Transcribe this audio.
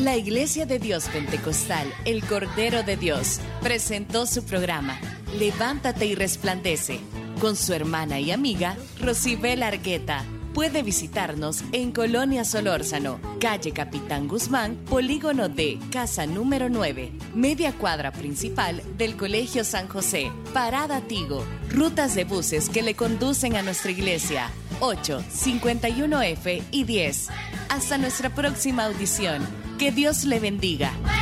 La Iglesia de Dios Pentecostal, el Cordero de Dios, presentó su programa Levántate y Resplandece, con su hermana y amiga Rosibel Argueta. Puede visitarnos en Colonia Solórzano, calle Capitán Guzmán, polígono D, casa número 9, media cuadra principal del Colegio San José, Parada Tigo, rutas de buses que le conducen a nuestra iglesia, 8, 51F y 10. Hasta nuestra próxima audición. Que Dios le bendiga.